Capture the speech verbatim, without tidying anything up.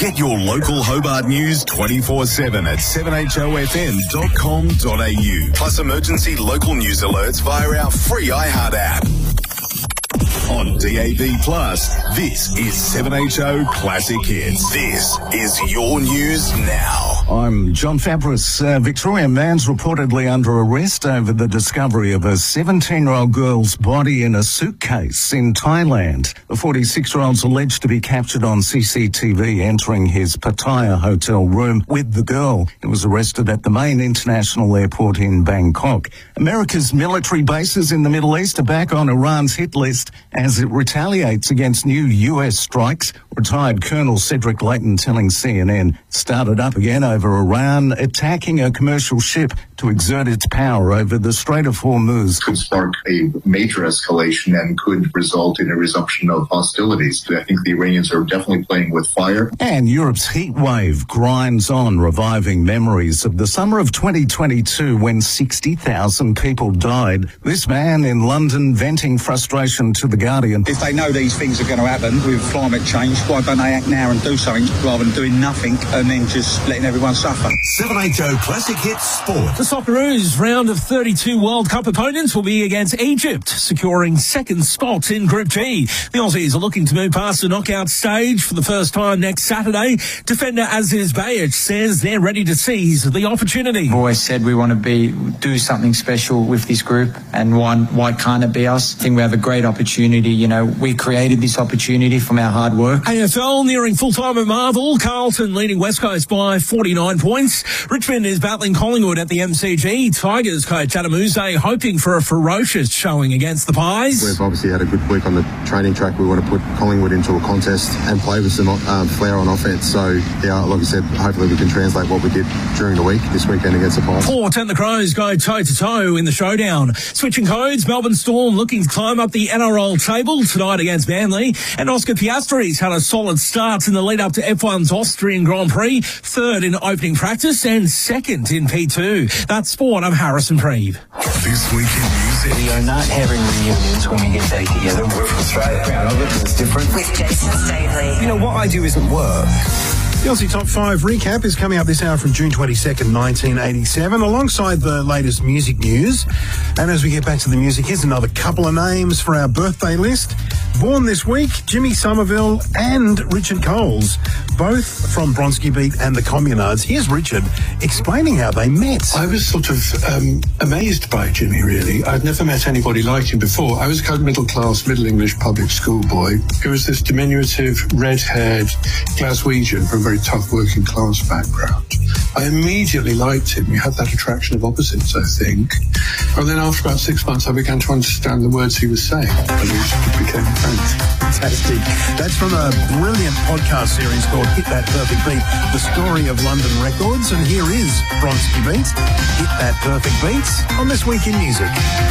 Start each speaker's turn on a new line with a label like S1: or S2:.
S1: Get your local Hobart news twenty-four seven at seven h o f m dot com dot a u. Plus emergency local news alerts via our free iHeart app. On D A B Plus, this is seven H O Classic Hits. This is your news now.
S2: I'm John Fabris. A Victorian man's reportedly under arrest over the discovery of a seventeen-year-old girl's body in a suitcase in Thailand. The forty-six-year-old's alleged to be captured on C C T V entering his Pattaya hotel room with the girl. He was arrested at the main international airport in Bangkok. America's military bases in the Middle East are back on Iran's hit list as it retaliates against new U S strikes. Retired Colonel Cedric Layton telling C N N started up again over Iran attacking a commercial ship to exert its power over the Strait of Hormuz.
S3: Could spark a major escalation and could result in a resumption of hostilities. I think the Iranians are definitely playing with fire.
S2: And Europe's heat wave grinds on, reviving memories of the summer of twenty twenty-two when sixty thousand people died. This man in London venting frustration to The Guardian.
S4: If they know these things are going to happen with climate change, why don't they act now and do something rather than doing nothing and then just letting everyone suffer?
S1: seven H O Classic Hits Sport.
S5: The Socceroos round of thirty-two World Cup opponents will be against Egypt, securing second spot in Group G. The Aussies are looking to move past the knockout stage for the first time next Saturday. Defender Aziz Bayic says they're ready to seize the opportunity.
S6: We've always said we want to be do something special with this group, and why, why can't it be us? I think we have a great opportunity. You know, we created this opportunity from our hard work.
S5: A F L nearing full-time at Marvel. Carlton leading West Coast by forty-nine points. Richmond is battling Collingwood at the M C G. Tigers coach Adam Uze hoping for a ferocious showing against the Pies.
S7: We've obviously had a good week on the training track. We want to put Collingwood into a contest and play with some um, flair on offence. So, yeah, like I said, hopefully we can translate what we did during the week this weekend against the Pies.
S5: Port and the Crows go toe-to-toe in the showdown. Switching codes, Melbourne Storm looking to climb up the N R L table tonight against Manly. And Oscar Piastri's had a solid start in the lead-up to F one's Austrian Grand Prix, third in opening practice and second in P two. That's sport. I'm Harrison Preeve.
S1: This week in music.
S8: We are not having reunions when we get back together. We're from Australia. Proud of it. It's different.
S9: With Jason Stavely.
S8: You know, what I do isn't work.
S10: The Aussie Top five recap is coming up this hour from June twenty-second, nineteen eighty-seven, alongside the latest music news. And as we get back to the music, here's another couple of names for our birthday list. Born this week, Jimmy Somerville and Richard Coles, both from Bronski Beat and the Communards. Here's Richard explaining how they met.
S11: I was sort of um, amazed by Jimmy, really. I'd never met anybody like him before. I was a kind of middle-class, Middle English public school boy. He was this diminutive, red-haired Glaswegian from a very tough working-class background. I immediately liked him. He had that attraction of opposites, I think. And then after about six months, I began to understand the words he was saying, and we became friends.
S10: Fantastic. That's from a brilliant podcast series called Hit That Perfect Beat, the story of London records. And here is Bronski Beat, Hit That Perfect Beat, on This Week in Music.